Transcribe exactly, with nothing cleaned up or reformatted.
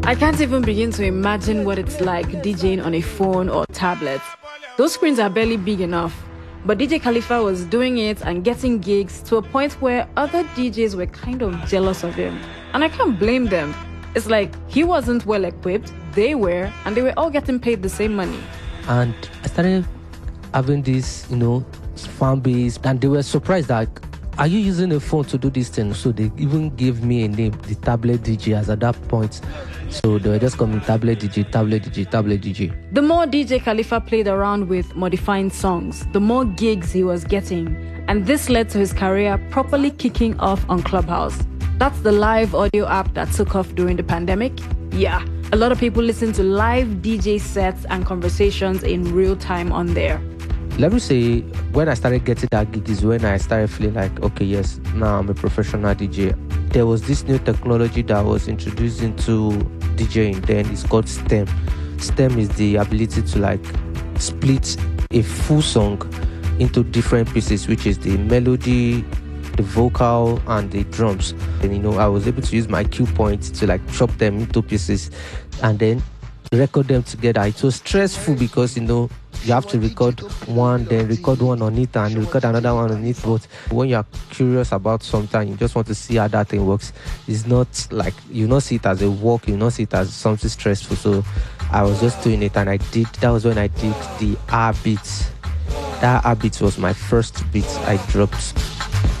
I can't even begin to imagine what it's like DJing on a phone or tablet. Those screens are barely big enough. But D J Khalifa was doing it and getting gigs to a point where other D Js were kind of jealous of him. And I can't blame them. It's like he wasn't well equipped, they were, and they were all getting paid the same money. And I started having this, you know, fan base, and they were surprised that, are you using a phone to do this thing? So they even gave me a name, the Tablet D J, as at that point. So they were just calling me Tablet D J, Tablet D J, Tablet D J. The more D J Khalifa played around with modifying songs, the more gigs he was getting. And this led to his career properly kicking off on Clubhouse. That's the live audio app that took off during the pandemic. Yeah, a lot of people listen to live D J sets and conversations in real time on there. Let me say, when I started getting that gig is when I started feeling like, okay, yes, now I'm a professional D J. There was this new technology that was introduced into DJing then. It's called STEM. STEM is the ability to like split a full song into different pieces, which is the melody, the vocal, and the drums. And you know, I was able to use my cue points to like chop them into pieces and then record them together. It was stressful because, you know, you have to record one, then record one on it, and record another one on it. But when you're curious about something, you just want to see how that thing works. It's not like, you not see it as a work, you not see it as something stressful. So I was just doing it, and I did, that was when I did the R beats. That R beats was my first beat I dropped.